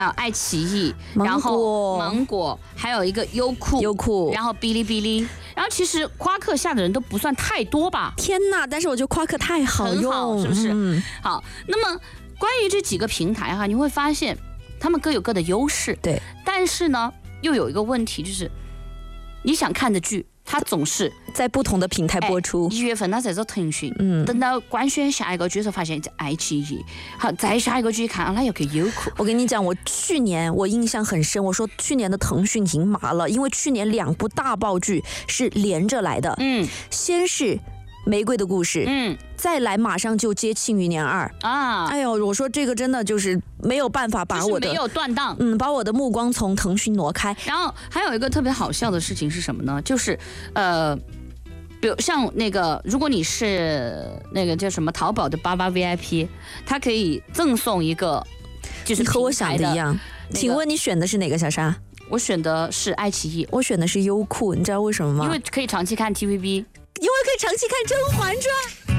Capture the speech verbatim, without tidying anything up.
啊，爱奇艺，然后芒果，还有一个优酷， 优酷， 然后哔哩哔哩，然后其实夸克下的人都不算太多吧？ 天哪！但是我觉得夸克太好用， 很好，是不是？ 嗯、 好，那么关于这几个平台哈，你会发现他们各有各的优势， 对。 但是呢，又有一个问题，就是你想看的剧，它总是在不同的平台播出。 一、哎、月份它在这腾讯， 嗯， 等到官宣下一个剧时候，发现在爱奇艺，好，再下一个剧看，它又给优酷。 我跟你讲，我去年我印象很深，我说去年的腾讯赢麻了，因为去年两部大爆剧是连着来的， 嗯， 先是玫瑰的故事， 嗯， 再来马上就接庆余年二啊！ 哎呦，我说这个真的就是没有办法把我的、 就是、没有断档， 嗯，把我的目光从腾讯挪开。 然后还有一个特别好笑的事情是什么呢？就是呃，比如像那个，如果你是那个叫什么淘宝的八八 V I P， 它可以赠送一个，就是你和我想的一样。那个、请问你选的是哪个，小莎？ 我选的是爱奇艺， 我选的是优酷，你知道为什么吗？ 因为可以长期看 T V B。 因为可以长期看《甄嬛传》。